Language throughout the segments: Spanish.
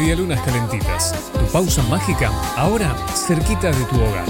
Medialunas Calentitas. Tu pausa mágica, ahora cerquita de tu hogar.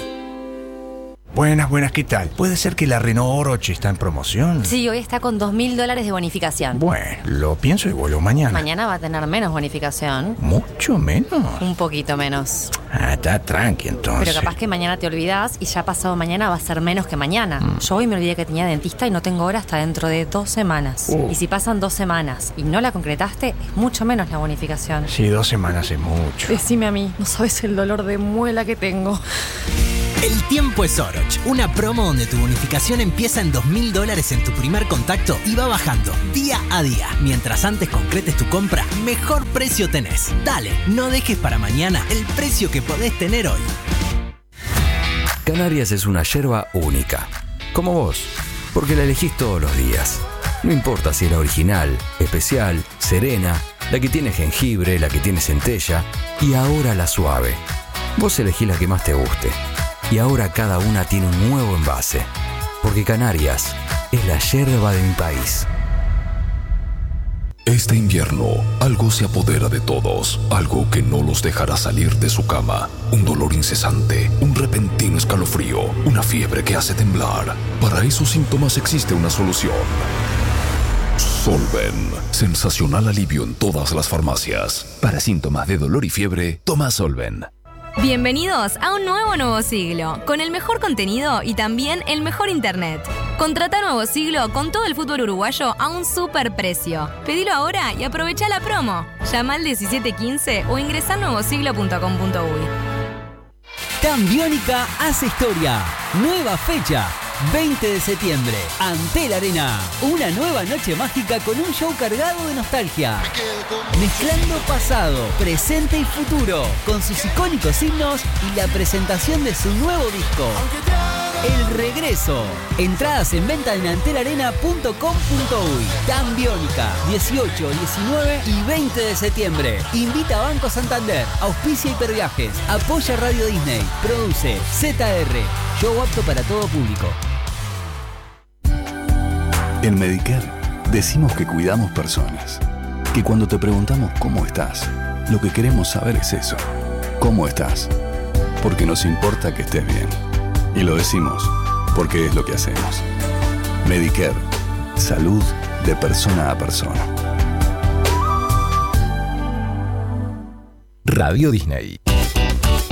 Buenas, ¿qué tal? ¿Puede ser que la Renault Oroch está en promoción? Sí, hoy está con $2.000 de bonificación. Bueno, lo pienso y vuelvo mañana. Mañana va a tener menos bonificación. ¿Mucho menos? Un poquito menos. Está tranqui entonces. Pero capaz que mañana te olvidás y ya pasado mañana va a ser menos que mañana. Yo hoy me olvidé que tenía dentista y no tengo hora hasta dentro de 2 semanas. Y si pasan 2 semanas y no la concretaste, es mucho menos la bonificación. Sí, 2 semanas es mucho. Decime a mí, no sabes el dolor de muela que tengo. El tiempo es Oroch, una promo donde tu bonificación empieza en $2.000 en tu primer contacto y va bajando día a día. Mientras antes concretes tu compra, mejor precio tenés. Dale, no dejes para mañana el precio que podés tener hoy. Canarias es una yerba única, como vos, porque la elegís todos los días. No importa si es la original, especial, serena, la que tiene jengibre, la que tiene centella y ahora la suave. Vos elegís la que más te guste. Y ahora cada una tiene un nuevo envase. Porque Canarias es la yerba de mi país. Este invierno, algo se apodera de todos. Algo que no los dejará salir de su cama. Un dolor incesante, un repentino escalofrío, una fiebre que hace temblar. Para esos síntomas existe una solución. Solven. Sensacional alivio en todas las farmacias. Para síntomas de dolor y fiebre, toma Solven. Bienvenidos a un nuevo siglo, con el mejor contenido y también el mejor internet. Contrata Nuevo Siglo con todo el fútbol uruguayo a un super precio. Pedilo ahora y aprovecha la promo. Llama al 1715 o ingresá a nuevosiglo.com.uy. TAM Biónica hace historia. Nueva fecha. 20 de septiembre, Antel Arena. Una nueva noche mágica con un show cargado de nostalgia. Mezclando pasado, presente y futuro, con sus icónicos himnos y la presentación de su nuevo disco. El regreso. Entradas en venta en antelarena.com.uy. TAM Biónica, 18, 19 y 20 de septiembre. Invita a Banco Santander, auspicia Hiperviajes, apoya Radio Disney, produce ZR. Show apto para todo público. En Medicare decimos que cuidamos personas, que cuando te preguntamos cómo estás, lo que queremos saber es eso, ¿cómo estás? Porque nos importa que estés bien. Y lo decimos porque es lo que hacemos. Medicare, salud de persona a persona. Radio Disney.